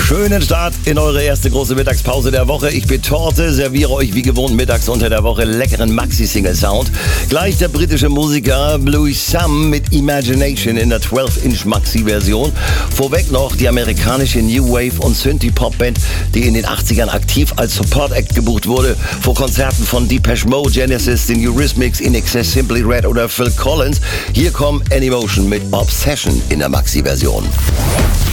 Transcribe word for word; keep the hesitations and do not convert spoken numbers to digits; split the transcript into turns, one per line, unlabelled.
Schönen Start in eure erste große Mittagspause der Woche. Ich bin Torte, serviere euch wie gewohnt mittags unter der Woche leckeren Maxi-Single-Sound. Gleich der britische Musiker Blues Sam mit Imagination in der zwölf Inch Maxi-Version. Vorweg noch die amerikanische New Wave- und Synthie-Pop-Band, die in den achtzigern aktiv als Support-Act gebucht wurde. Vor Konzerten von Depeche Mode, Genesis, den Eurythmics, In Excess, Simply Red oder Phil Collins. Hier kommt Anymotion mit Obsession in der Maxi-Version.